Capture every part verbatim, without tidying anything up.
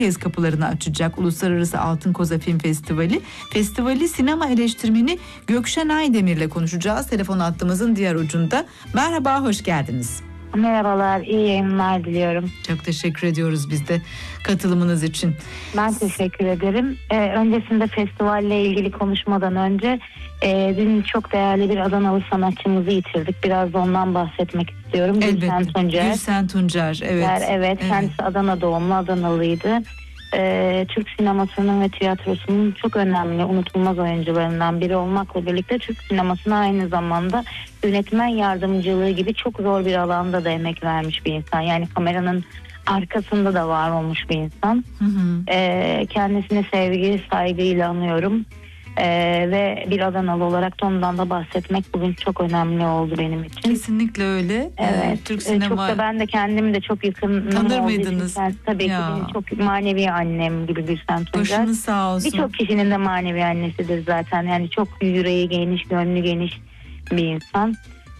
kez kapılarını açacak Uluslararası Altın Koza Film Festivali. Festivali sinema eleştirmeni Gökşen Aydemir'le konuşacağız. Telefon hattımızın diğer ucunda. Merhaba, hoş geldiniz. Merhabalar, iyi yayınlar diliyorum. Çok teşekkür ediyoruz biz de katılımınız için. Ben teşekkür ederim. Ee, öncesinde festivalle ilgili konuşmadan önce e, dün çok değerli bir Adanalı sanatçımızı yitirdik. Biraz da ondan bahsetmek istiyorum. Elbette. Gülsen Tuncer. Gülsen Tuncer, evet. Evet, evet. Kendisi Adana doğumlu, Adanalıydı. Ee, Türk sinemasının ve tiyatrosunun çok önemli, unutulmaz oyuncularından biri olmakla birlikte Türk sinemasına aynı zamanda yönetmen yardımcılığı gibi çok zor bir alanda da emek vermiş bir insan. Yani kameranın arkasında da var olmuş bir insan. Hı hı. Ee, kendisine sevgi, saygıyla anıyorum. Ee, ve bir Adanalı olarak da ondan da bahsetmek bugün çok önemli oldu benim için. Kesinlikle öyle. Evet. Ee, Türk sinema... Çok da ben de kendimi de çok yakınım. Tanır mıydınız? Için, tabii ya. ki benim çok manevi annem gibi Gülsen Tuncer. Başınız sağ olsun. Birçok kişinin de manevi annesidir zaten. Yani çok yüreği geniş, gönlü geniş bir insan.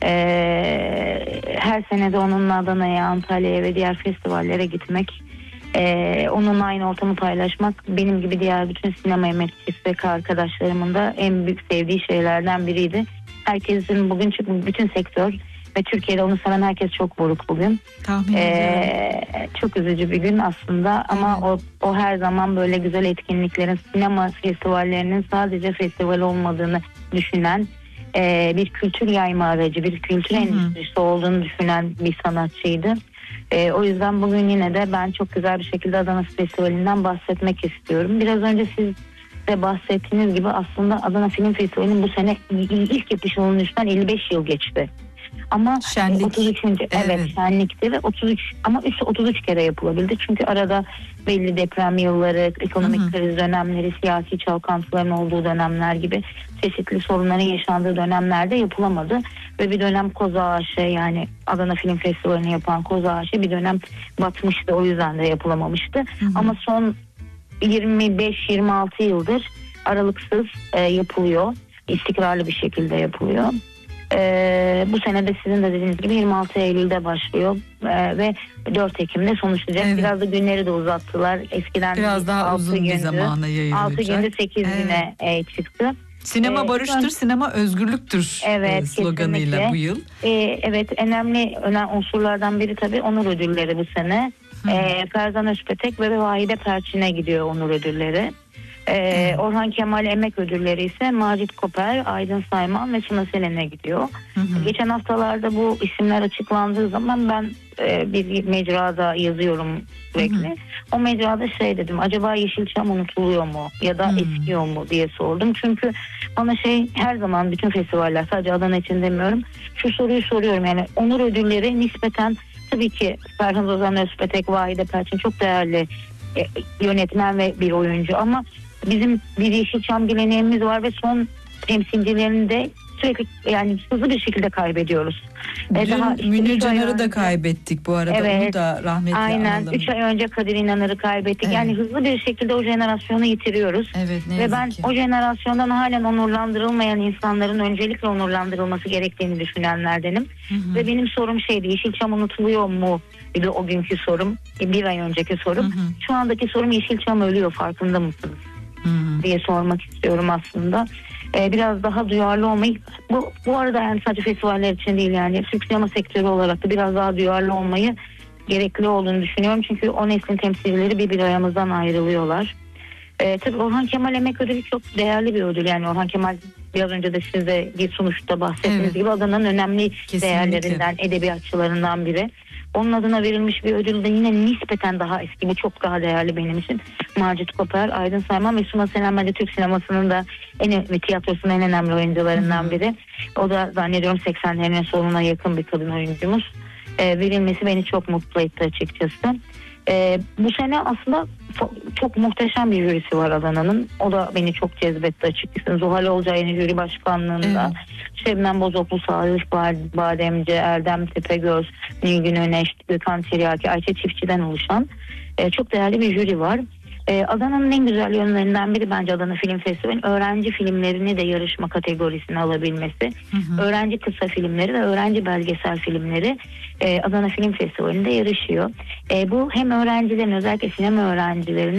Ee, her sene de onunla Adana'ya, Antalya'ya ve diğer festivallere gitmek, Ee, onunla aynı ortamı paylaşmak benim gibi diğer bütün sinema emekçisi ve arkadaşlarımın da en büyük sevdiği şeylerden biriydi. Herkesin bugün, çünkü bütün sektör ve Türkiye'de onu seven herkes çok buruk bugün. Tahmin ee, çok üzücü bir gün aslında ama evet. o, o her zaman böyle güzel etkinliklerin, sinema festivallerinin sadece festival olmadığını düşünen, e, bir kültür yayma aracı, bir kültür endüstrisi olduğunu düşünen bir sanatçıydı. Ee, o yüzden bugün yine de ben çok güzel bir şekilde Adana Festivali'nden bahsetmek istiyorum. Biraz önce siz de bahsettiğiniz gibi aslında Adana Film Festivali'nin bu sene ilk yapışının üstünden elli beş yıl geçti. Ama Şenlik. otuz üçüncü Evet, evet şenlikti ve otuz üç ama üstü otuz üç kere yapılabildi. Çünkü arada belli deprem yılları, ekonomik Hı-hı. kriz dönemleri, siyasi çalkantıların olduğu dönemler gibi çeşitli sorunların yaşandığı dönemlerde yapılamadı. Ve bir dönem Koza Ağaçı, yani Adana Film Festivali'ni yapan Koza Ağaçı bir dönem batmıştı, o yüzden de yapılamamıştı. Hı-hı. Ama son yirmi beş yirmi altı yıldır aralıksız e, yapılıyor. İstikrarlı bir şekilde yapılıyor. Ee, bu sene de sizin de dediğiniz gibi yirmi altı Eylül'de başlıyor ee, ve dört Ekim'de sonuçlanacak. Evet. Biraz da günleri de uzattılar. Eskiden biraz daha uzun gündü, bir zamana yayılacak. altı günde sekiz evet. güne e, çıktı. Sinema ee, barıştır, son... sinema özgürlüktür evet, sloganıyla kesinlikle. Bu yıl. Ee, evet, önemli önemli unsurlardan biri tabii onur ödülleri bu sene. Ee, Ferzan Özpetek ve Vahide Perçin'e gidiyor onur ödülleri. Ee, Orhan Kemal Emek Ödülleri ise Macit Koper, Aydın Sayman ve Suna Selen'e gidiyor. Hı hı. Geçen haftalarda bu isimler açıklandığı zaman ben e, bir mecrada yazıyorum sürekli. Hı hı. O mecrada şey dedim, acaba Yeşilçam unutuluyor mu ya da hı. eskiyor mu diye sordum. Çünkü bana şey, her zaman bütün festivaller, sadece Adana için demiyorum, şu soruyu soruyorum, yani onur ödülleri nispeten tabii ki Ferhan Ozan Özpetek, Vahide Perçin çok değerli e, yönetmen ve bir oyuncu ama bizim bir Yeşilçam geleneğimiz var ve son temsilcilerini de sürekli, yani hızlı bir şekilde kaybediyoruz. Dün ee, daha Münir Canar'ı da kaybettik bu arada. Evet, onu da rahmetli aynen. analım. üç ay önce Kadir İnanır'ı kaybettik. Evet. Yani hızlı bir şekilde o jenerasyonu yitiriyoruz. Evet, ne ve ben ki. o jenerasyondan halen onurlandırılmayan insanların öncelikle onurlandırılması gerektiğini düşünenlerdenim. Hı hı. Ve benim sorum şeydi, Yeşilçam unutuluyor mu? Bir de o günkü sorum, bir ay önceki sorum. Hı hı. Şu andaki sorum, Yeşilçam ölüyor, farkında mısınız? Hı hı. diye sormak istiyorum aslında. Ee, biraz daha duyarlı olmayı, bu, bu arada yani sadece festivaller için değil, yani Türk sinema sektörü olarak da biraz daha duyarlı olmayı gerekli olduğunu düşünüyorum. Çünkü o neslin temsilcileri bir bir aramızdan ayrılıyorlar. Ee, tabii Orhan Kemal Emek Ödülü çok değerli bir ödül. Yani Orhan Kemal, biraz önce de siz de bir sonuçta bahsettiğiniz evet. gibi Adana'nın önemli Kesinlikle. değerlerinden, edebiyatçılarından biri. Onun adına verilmiş bir ödül de yine nispeten daha eski. Bu çok daha değerli benim için. Macit Koper, Aydın Sayman ve Suna Selen bence Türk sinemasının da en ve tiyatrosunun en önemli oyuncularından Hı-hı. biri. O da zannediyorum seksenlerinin sonuna yakın bir kadın oyuncumuz. Ee, verilmesi beni çok mutlu etti açıkçası. Ee, bu sene aslında çok, çok muhteşem bir jürisi var Adana'nın. O da beni çok cezbetti açıkçası. Zuhal Olcay'ın jüri başkanlığında. Evet. Şebnem Bozoklu, Salih Bademci, Erdem Tepegöz, Nilgün Öneş, Gökhan Tiryaki, Ayça Çiftçi'den oluşan e, çok değerli bir jüri var. E, Adana'nın en güzel yönlerinden biri bence Adana Film Festivali'nin öğrenci filmlerini de yarışma kategorisine alabilmesi. Hı hı. Öğrenci kısa filmleri ve öğrenci belgesel filmleri e, Adana Film Festivali'nde yarışıyor. E, bu hem öğrencilerin, özellikle sinema öğrencilerinin